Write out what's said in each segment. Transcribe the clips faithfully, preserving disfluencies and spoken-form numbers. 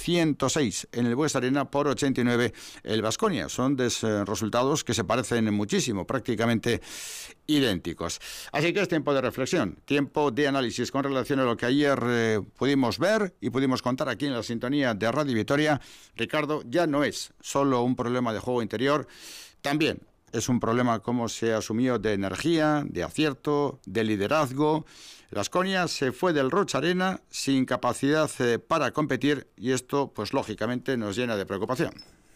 ciento seis en el Bues Arena por ochenta y nueve el Baskonia. Son des, eh, resultados que se parecen muchísimo, prácticamente idénticos. Así que es tiempo de reflexión, tiempo de análisis con relación a lo que ayer eh, pudimos ver y pudimos contar aquí en la sintonía de Radio Vitoria. Ricardo, ya no es solo un problema de juego interior, también es un problema como se asumió de energía, de acierto, de liderazgo. Baskonia se fue del Roig Arena sin capacidad eh, para competir y esto, pues lógicamente, nos llena de preocupación.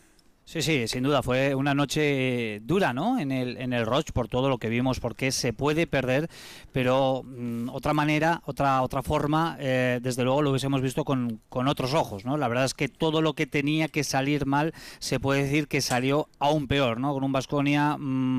Sí, sí, sin duda fue una noche dura, ¿no? En el en el Roig por todo lo que vimos, porque se puede perder, pero mmm, otra manera, otra otra forma, eh, desde luego lo hubiésemos visto con, con otros ojos, ¿no? La verdad es que todo lo que tenía que salir mal se puede decir que salió aún peor, ¿no? Con un Baskonia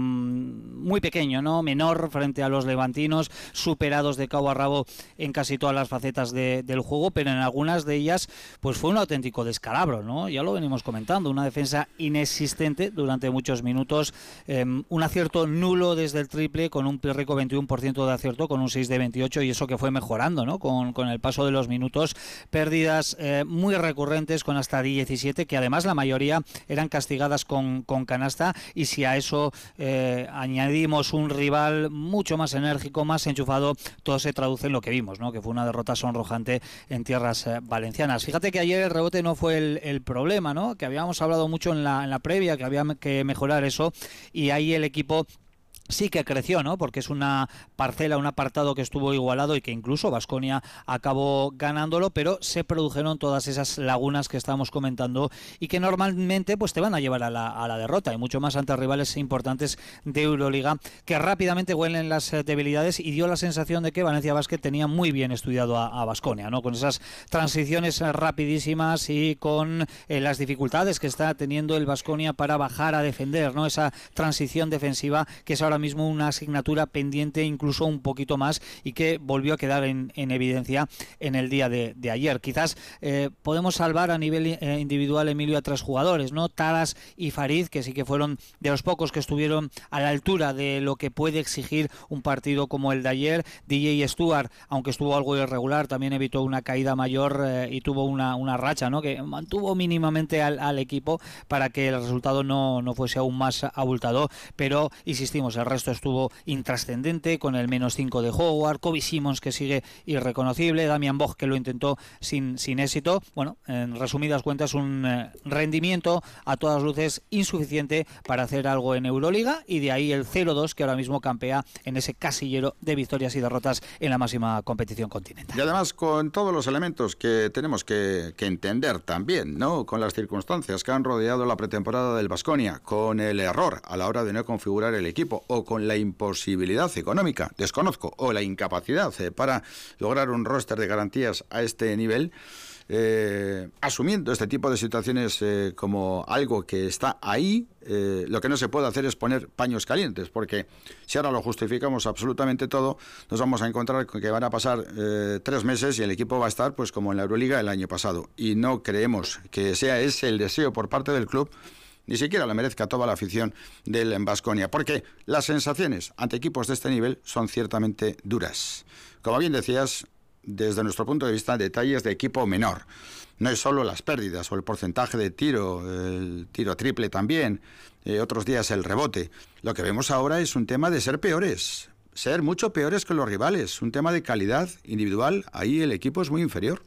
mmm, muy pequeño, ¿no? Menor frente a los levantinos, superados de cabo a rabo en casi todas las facetas de, del juego, pero en algunas de ellas pues fue un auténtico descalabro, ¿no? Ya lo venimos comentando, una defensa inexistente durante muchos minutos, eh, un acierto nulo desde el triple con un pírrico veintiuno por ciento de acierto, con un seis de veintiocho, y eso que fue mejorando, ¿no? Con, con el paso de los minutos, pérdidas eh, muy recurrentes con hasta diecisiete, que además la mayoría eran castigadas con, con canasta, y si a eso eh, añadimos un rival mucho más enérgico, más enchufado, todo se traduce en lo que vimos, ¿no? Que fue una derrota sonrojante en tierras eh, valencianas. Fíjate que ayer el rebote no fue el, el problema, ¿no? Que habíamos hablado mucho en la en la previa, que había que mejorar eso, y ahí el equipo sí que creció, ¿no? Porque es una parcela, un apartado que estuvo igualado y que incluso Baskonia acabó ganándolo, pero se produjeron todas esas lagunas que estábamos comentando y que normalmente pues te van a llevar a la, a la derrota, y mucho más ante rivales importantes de Euroliga que rápidamente huelen las debilidades, y dio la sensación de que Valencia Basket tenía muy bien estudiado a Baskonia, ¿no? Con esas transiciones rapidísimas y con eh, las dificultades que está teniendo el Baskonia para bajar a defender, ¿no? Esa transición defensiva que es ahora mismo una asignatura pendiente, incluso un poquito más, y que volvió a quedar en, en evidencia en el día de, de ayer. Quizás eh, podemos salvar a nivel eh, individual, Emilio, a tres jugadores, ¿no? Taras y Farid, que sí que fueron de los pocos que estuvieron a la altura de lo que puede exigir un partido como el de ayer. D J Stewart, aunque estuvo algo irregular, también evitó una caída mayor eh, y tuvo una, una racha, ¿no? Que mantuvo mínimamente al, al equipo para que el resultado no, no fuese aún más abultado, pero insistimos, el resto estuvo intrascendente, con el menos cinco de Howard, Kobe Simmons, que sigue irreconocible, Damian Bog, que lo intentó sin, sin éxito. Bueno, en resumidas cuentas, un eh, rendimiento a todas luces insuficiente para hacer algo en Euroliga, y de ahí el cero dos que ahora mismo campea en ese casillero de victorias y derrotas en la máxima competición continental. Y además con todos los elementos que tenemos que, que entender también, ¿no? Con las circunstancias que han rodeado la pretemporada del Baskonia, con el error a la hora de no configurar el equipo, o con la imposibilidad económica, desconozco, o la incapacidad eh, para lograr un roster de garantías a este nivel, eh, asumiendo este tipo de situaciones eh, como algo que está ahí, eh, lo que no se puede hacer es poner paños calientes, porque si ahora lo justificamos absolutamente todo, nos vamos a encontrar que van a pasar eh, tres meses y el equipo va a estar pues como en la Euroliga el año pasado, y no creemos que sea ese el deseo por parte del club, ni siquiera le merezca toda la afición del Baskonia, porque las sensaciones ante equipos de este nivel son ciertamente duras. Como bien decías, desde nuestro punto de vista, detalles de equipo menor. No es solo las pérdidas o el porcentaje de tiro, el tiro triple también, eh, otros días el rebote. Lo que vemos ahora es un tema de ser peores, ser mucho peores que los rivales, un tema de calidad individual. Ahí el equipo es muy inferior.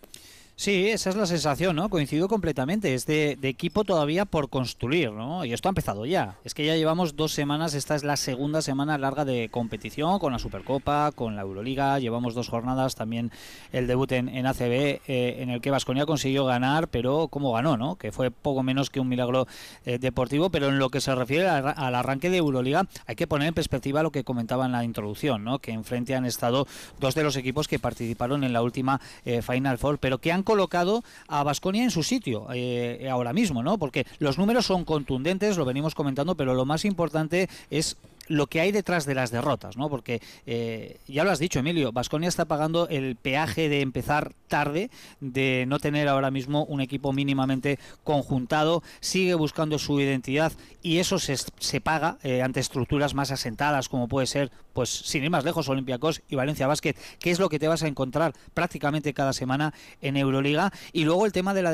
Sí, esa es la sensación, ¿no? Coincido completamente, es de, de equipo todavía por construir, ¿no? Y esto ha empezado ya, es que ya llevamos dos semanas, esta es la segunda semana larga de competición, con la Supercopa, con la Euroliga, llevamos dos jornadas, también el debut en, en A C B, eh, en el que Baskonia consiguió ganar, pero ¿cómo ganó, no? Que fue poco menos que un milagro eh, deportivo, pero en lo que se refiere a, al arranque de Euroliga, hay que poner en perspectiva lo que comentaba en la introducción, ¿no? Que enfrente han estado dos de los equipos que participaron en la última eh, Final Four, pero que han colocado a Baskonia en su sitio eh, ahora mismo, ¿no? Porque los números son contundentes, lo venimos comentando, pero lo más importante es lo que hay detrás de las derrotas, ¿no? Porque eh, ya lo has dicho, Emilio, Baskonia está pagando el peaje de empezar tarde, de no tener ahora mismo un equipo mínimamente conjuntado, sigue buscando su identidad, y eso se, se paga eh, ante estructuras más asentadas, como puede ser, pues sin ir más lejos, Olympiacos y Valencia Basket, que es lo que te vas a encontrar prácticamente cada semana en Euroliga. Y luego el tema de la